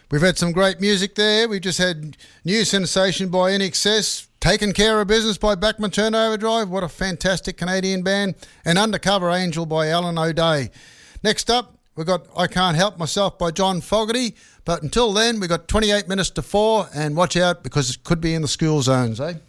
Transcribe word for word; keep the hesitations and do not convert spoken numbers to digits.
We've had some great music there. We just had New Sensation by I N X S, Taken Care of Business by Backman Turn Overdrive, what a fantastic Canadian band, and Undercover Angel by Alan O'Day. Next up, we've got I Can't Help Myself by John Fogerty, but until then, we've got twenty-eight minutes to four, and watch out because it could be in the school zones, eh?